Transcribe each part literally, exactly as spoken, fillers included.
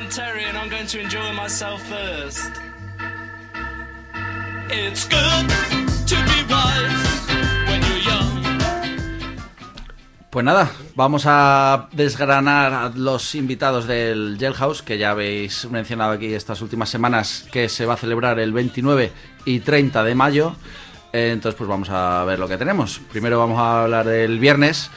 I'm Terry and I'm going to enjoy myself first. It's good to be wise when you're young. Pues nada, vamos a desgranar a los invitados del Jailhouse, que ya habéis mencionado aquí estas últimas semanas, que se va a celebrar el veintinueve y treinta de mayo. Entonces pues vamos a ver lo que tenemos. Primero vamos a hablar del viernes.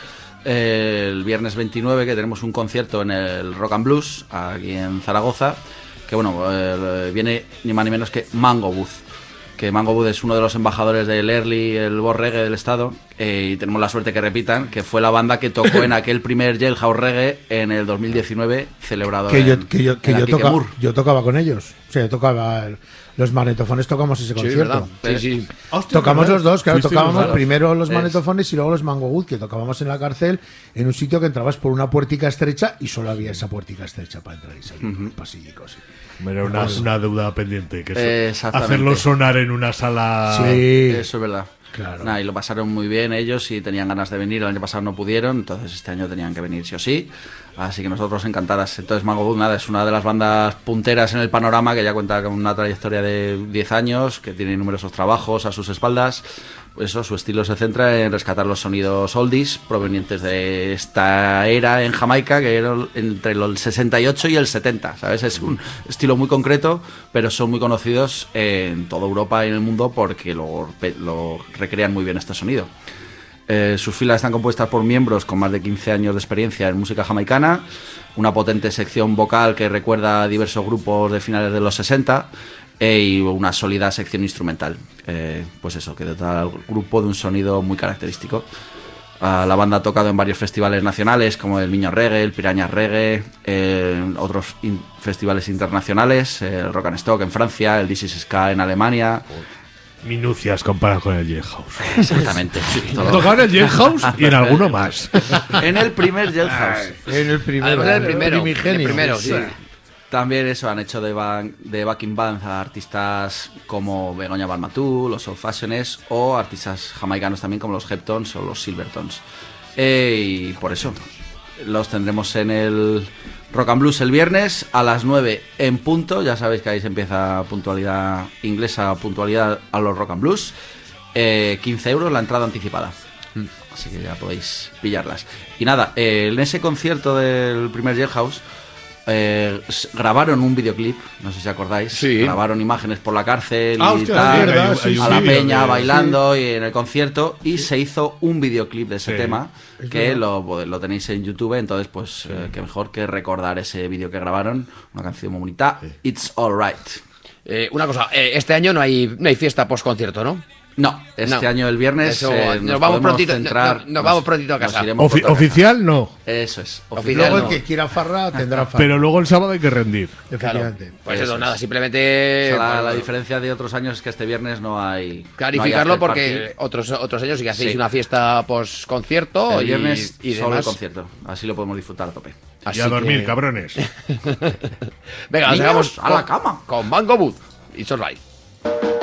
El viernes veintinueve, que tenemos un concierto en el Rock and Blues aquí en Zaragoza, que bueno, eh, viene ni más ni menos que Mango Booth, que Mango Booth es uno de los embajadores del early, el boss reggae del estado, eh, y tenemos la suerte que repitan, que fue la banda que tocó en aquel primer Jailhouse Reggae en el dos mil diecinueve, celebrado que en, yo, que yo, que en yo, toca, Kikemur. yo tocaba con ellos, o sea, yo tocaba el, los magnetofones, tocamos ese concierto. Sí, sí. Hostia, tocamos los dos, claro, tocábamos claro. primero los Es. magnetofones y luego los Mango Booth, que tocábamos en la cárcel, en un sitio que entrabas por una puertica estrecha y solo había esa puertica estrecha para entrar y salir, uh-huh. un pasillico así. Era una, una deuda pendiente, que Eh, eso, hacerlo sonar en una sala. Sí, Eso es verdad. claro. Nah, y lo pasaron muy bien ellos y tenían ganas de venir. El año pasado no pudieron, entonces este año tenían que venir sí o sí. Así que nosotros encantadas. Entonces Mango Booth, nada, es una de las bandas punteras en el panorama, que ya cuenta con una trayectoria de diez años, que tiene numerosos trabajos a sus espaldas. Pues eso, su estilo se centra en rescatar los sonidos oldies provenientes de esta era en Jamaica, que era entre el sesenta y ocho y el setenta, ¿sabes? Es un estilo muy concreto, pero son muy conocidos en toda Europa y en el mundo porque lo, lo recrean muy bien este sonido. Eh, sus filas están compuestas por miembros con más de quince años de experiencia en música jamaicana, una potente sección vocal que recuerda a diversos grupos de finales de los sesenta, eh, y una sólida sección instrumental. Eh, pues eso, que dota al grupo de un sonido muy característico. Uh, la banda ha tocado en varios festivales nacionales como el Niño Reggae, el Piraña Reggae, eh, otros in- festivales internacionales, eh, el Rock and Stock en Francia, el This is Ska en Alemania. Minucias comparado con el Jailhouse. Exactamente. Sí, todo. Tocaron en el Jailhouse y en alguno más. En el primer Jailhouse. En el primero, Además era el primero, el primigenio. primero, sí. También eso, han hecho de, ban- de backing band a artistas como Begoña Balmatú, los Old Fashiones, o artistas jamaicanos también como los Heptones o los Silvertones. Eh, y por eso los tendremos en el Rock and Blues el viernes a las nueve en punto. Ya sabéis que ahí se empieza puntualidad inglesa, puntualidad a los Rock and Blues. Eh, quince euros la entrada anticipada. Así que ya podéis pillarlas. Y nada, eh, en ese concierto del primer Jailhouse eh, grabaron un videoclip, no sé si acordáis. Sí. Grabaron imágenes por la cárcel Ah, y hostia, tal, es verdad, hay- sí, hay sí. a la vídeo peña de- bailando y en el concierto, y se hizo un videoclip de ese Sí. tema Es que verdad. lo, lo tenéis en YouTube. Entonces pues eh, qué mejor que recordar ese vídeo que grabaron, una canción muy bonita, It's Alright. Eh, una cosa, eh, este año no hay, no hay fiesta post-concierto, ¿no? No, este No. año el viernes Eso, eh, nos nos, vamos podemos prontito, centrar, no- nos vamos prontito a casa. nos iremos Ofi- pronto a casa. oficial no, Eso es. Oficial. Luego el no. que quiera farra tendrá farra. pero luego el sábado hay que rendir. Efectivamente. Pues Eso eso, es. nada, simplemente O sea, la, bueno, la diferencia de otros años es que este viernes no hay. clarificarlo no hay after porque party. otros otros años sí que hacéis Sí. una fiesta post-concierto El y, viernes y solo el demás. concierto. Así lo podemos disfrutar a tope. Así y a dormir, que- cabrones. Venga, nos Niños, dejamos a la con- cama. con Mango Booth. It's alright.